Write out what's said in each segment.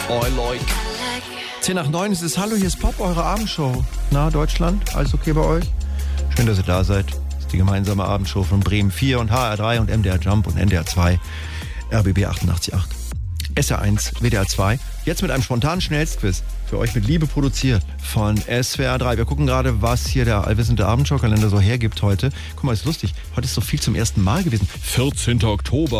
I like. 10 nach 9 ist es. Hallo, hier ist Pop, eure Abendshow. Na, Deutschland, alles okay bei euch? Schön, dass ihr da seid. Das ist die gemeinsame Abendshow von Bremen 4 und HR3 und MDR Jump und NDR 2, RBB 88.8, SR1, WDR 2. Jetzt mit einem spontanen Schnellstquiz. Für euch mit Liebe produziert von SWR 3. Wir gucken gerade, was hier der allwissende Abendshowkalender so hergibt heute. Guck mal, ist lustig. Heute ist so viel zum ersten Mal gewesen. 14. Oktober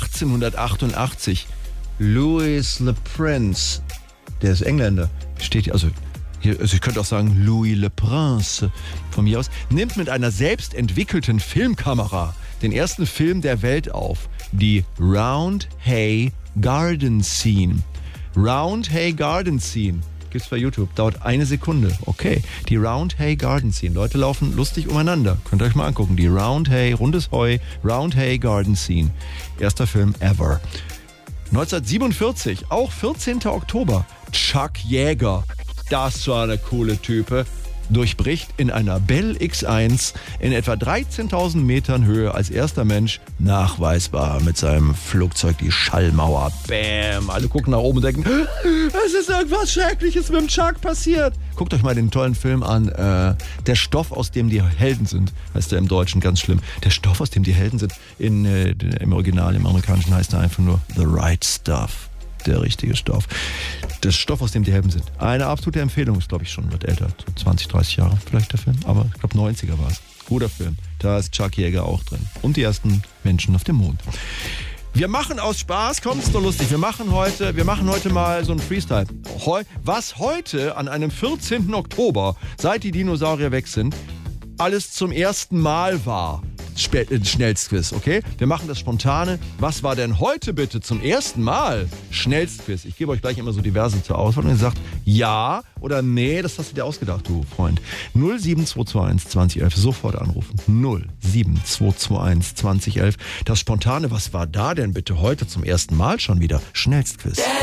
1888. Louis Le Prince, der ist Engländer, steht hier, also ich könnte auch sagen Louis Le Prince von mir aus, nimmt mit einer selbst entwickelten Filmkamera den ersten Film der Welt auf. Die Roundhay Garden Scene. Roundhay Garden Scene. Gibt's bei YouTube. Dauert 1 Sekunde. Okay. Die Roundhay Garden Scene. Leute laufen lustig umeinander. Könnt ihr euch mal angucken. Die Roundhay, rundes Heu, Roundhay Garden Scene. Erster Film ever. 1947, auch 14. Oktober. Chuck Yeager. Das war eine coole Type. Durchbricht in einer Bell X1 in etwa 13.000 Metern Höhe als erster Mensch nachweisbar mit seinem Flugzeug die Schallmauer. Bäm! Alle gucken nach oben und denken, es ist irgendwas Schreckliches mit dem Chuck passiert. Guckt euch mal den tollen Film an. Der Stoff, aus dem die Helden sind, heißt er im Deutschen, ganz schlimm. Der Stoff, aus dem die Helden sind, im Original, im Amerikanischen heißt er einfach nur The Right Stuff. Der richtige Stoff. Das Stoff, aus dem die Helden sind. Eine absolute Empfehlung, ist glaube ich schon, wird älter. So 20, 30 Jahre vielleicht der Film. Aber ich glaube 90er war es. Guter Film. Da ist Chuck Yeager auch drin. Und die ersten Menschen auf dem Mond. Wir machen aus Spaß, kommt es doch lustig. Wir machen heute mal so einen Freestyle. Was heute an einem 14. Oktober, seit die Dinosaurier weg sind, alles zum ersten Mal war. Schnellstquiz, okay? Wir machen das Spontane. Was war denn heute bitte zum ersten Mal? Schnellstquiz. Ich gebe euch gleich immer so diverse zur Auswahl und ihr sagt ja oder nee, das hast du dir ausgedacht, du Freund. 07221 2011, sofort anrufen. 07221 2011. Das Spontane, was war da denn bitte heute zum ersten Mal schon wieder? Schnellstquiz.